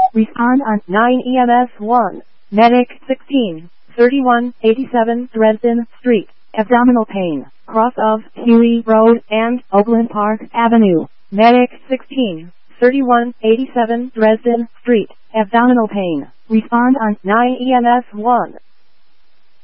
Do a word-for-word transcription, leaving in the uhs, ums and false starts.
Respond on nine E M S one. Medic sixteen thirty-one eighty-seven Dresden Street. Abdominal pain. Cross of Huey Road and Oakland Park Avenue. Medic sixteen thirty-one eighty-seven Dresden Street. Abdominal pain. Respond on nine E M S one.